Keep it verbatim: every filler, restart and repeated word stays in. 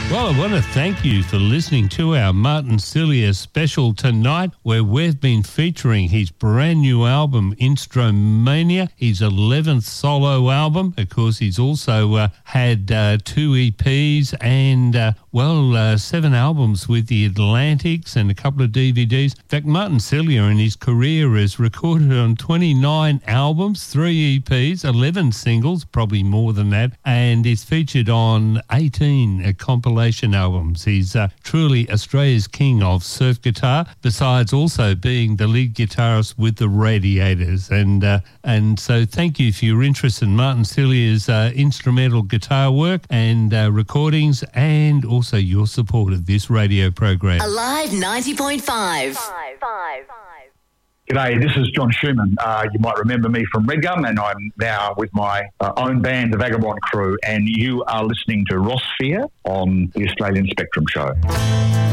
Well, I want to thank you for listening to our Martin Cilliers special tonight, where we've been featuring his brand new album, Instromania, his eleventh solo album. Of course, he's also uh, had uh, two E Ps and, uh, well, uh, seven albums with the Atlantics and a couple of D V Ds. In fact, Martin Cilliers in his career has recorded on twenty-nine albums, three E Ps, eleven singles, probably more than that, and is featured on eighteen uh, compilation albums. He's uh, truly Australia's king of surf guitar, besides also being the lead guitarist with the Radiators. And uh, and so thank you for your interest in Martin Cilliers' uh, instrumental guitar work and uh, recordings, and also your support of this radio program. Alive ninety point five. Five, five, five. G'day, this is John Schumann. Uh, you might remember me from Redgum, and I'm now with my uh, own band, the Vagabond Crew, and you are listening to Ross Fear on the Australian Spectrum Show.